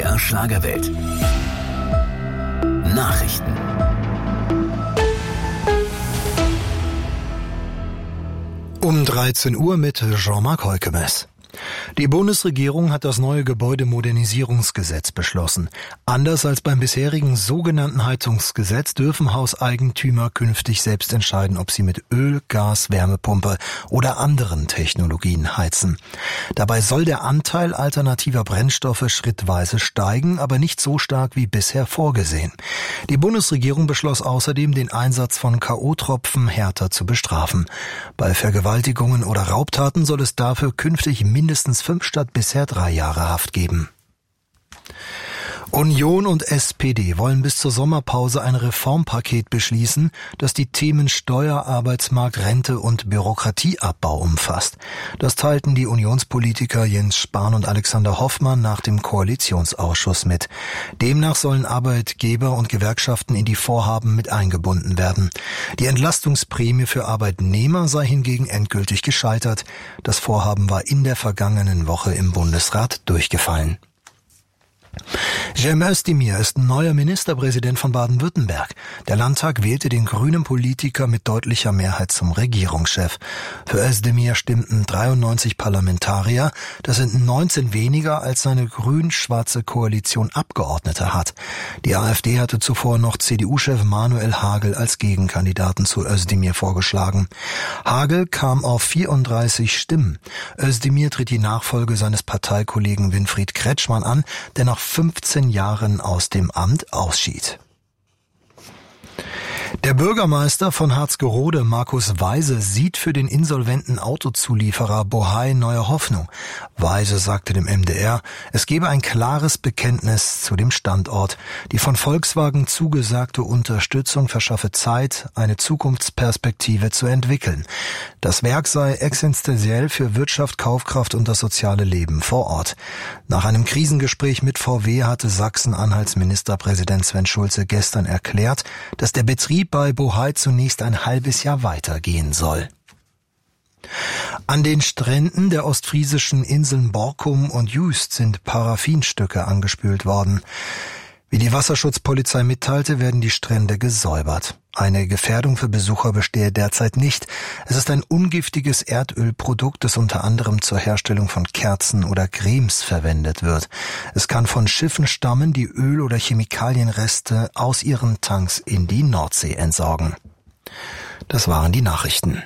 MDR Schlagerwelt. Nachrichten. Um 13 Uhr mit Jean-Marc Heukemes. Die Bundesregierung hat das neue Gebäudemodernisierungsgesetz beschlossen. Anders als beim bisherigen sogenannten Heizungsgesetz dürfen Hauseigentümer künftig selbst entscheiden, ob sie mit Öl, Gas, Wärmepumpe oder anderen Technologien heizen. Dabei soll der Anteil alternativer Brennstoffe schrittweise steigen, aber nicht so stark wie bisher vorgesehen. Die Bundesregierung beschloss außerdem, den Einsatz von K.O.-Tropfen härter zu bestrafen. Bei Vergewaltigungen oder Raubtaten soll es dafür künftig mindestens 5 statt bisher 3 Jahre Haft geben. Union und SPD wollen bis zur Sommerpause ein Reformpaket beschließen, das die Themen Steuer, Arbeitsmarkt, Rente und Bürokratieabbau umfasst. Das teilten die Unionspolitiker Jens Spahn und Alexander Hoffmann nach dem Koalitionsausschuss mit. Demnach sollen Arbeitgeber und Gewerkschaften in die Vorhaben mit eingebunden werden. Die Entlastungsprämie für Arbeitnehmer sei hingegen endgültig gescheitert. Das Vorhaben war in der vergangenen Woche im Bundesrat durchgefallen. Cem Özdemir ist neuer Ministerpräsident von Baden-Württemberg. Der Landtag wählte den grünen Politiker mit deutlicher Mehrheit zum Regierungschef. Für Özdemir stimmten 93 Parlamentarier. Das sind 19 weniger, als seine grün-schwarze Koalition Abgeordnete hat. Die AfD hatte zuvor noch CDU-Chef Manuel Hagel als Gegenkandidaten zu Özdemir vorgeschlagen. Hagel kam auf 34 Stimmen. Özdemir tritt die Nachfolge seines Parteikollegen Winfried Kretschmann an, der nach 15 Jahren aus dem Amt ausschied. Der Bürgermeister von Harzgerode, Markus Weise, sieht für den insolventen Autozulieferer Bohai neue Hoffnung. Weise sagte dem MDR, es gebe ein klares Bekenntnis zu dem Standort. Die von Volkswagen zugesagte Unterstützung verschaffe Zeit, eine Zukunftsperspektive zu entwickeln. Das Werk sei existenziell für Wirtschaft, Kaufkraft und das soziale Leben vor Ort. Nach einem Krisengespräch mit VW hatte Sachsen-Anhalts Ministerpräsident Sven Schulze gestern erklärt, dass der Betrieb bei Bohai zunächst ein halbes Jahr weitergehen soll. An den Stränden der ostfriesischen Inseln Borkum und Juist sind Paraffinstücke angespült worden. Wie die Wasserschutzpolizei mitteilte, werden die Strände gesäubert. Eine Gefährdung für Besucher bestehe derzeit nicht. Es ist ein ungiftiges Erdölprodukt, das unter anderem zur Herstellung von Kerzen oder Cremes verwendet wird. Es kann von Schiffen stammen, die Öl- oder Chemikalienreste aus ihren Tanks in die Nordsee entsorgen. Das waren die Nachrichten.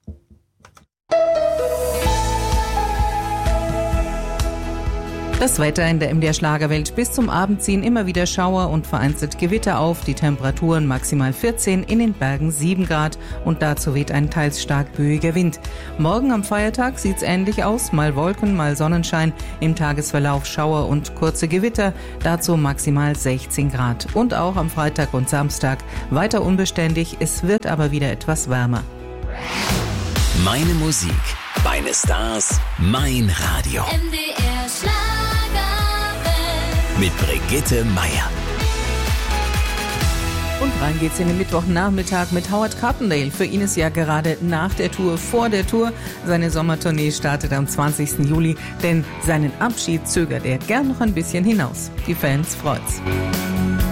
Das Wetter in der MDR Schlagerwelt: bis zum Abend ziehen immer wieder Schauer und vereinzelt Gewitter auf. Die Temperaturen maximal 14, in den Bergen 7 Grad und dazu weht ein teils stark böiger Wind. Morgen am Feiertag sieht's ähnlich aus, mal Wolken, mal Sonnenschein, im Tagesverlauf Schauer und kurze Gewitter, dazu maximal 16 Grad. Und auch am Freitag und Samstag weiter unbeständig, es wird aber wieder etwas wärmer. Meine Musik, meine Stars, mein Radio. MDR Schlagerwelt. Mit Brigitte Meier. Und rein geht's in den Mittwochnachmittag mit Howard Carpendale. Für ihn ist ja gerade nach der Tour vor der Tour. Seine Sommertournee startet am 20. Juli, denn seinen Abschied zögert er gern noch ein bisschen hinaus. Die Fans freut's.